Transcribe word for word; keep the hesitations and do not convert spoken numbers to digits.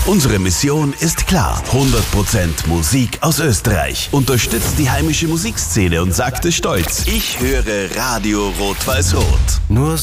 Unsere Mission ist klar. hundert Prozent Musik aus Österreich. Unterstützt die heimische Musikszene und sagte stolz: Ich höre Radio Rot-Weiß-Rot. Nur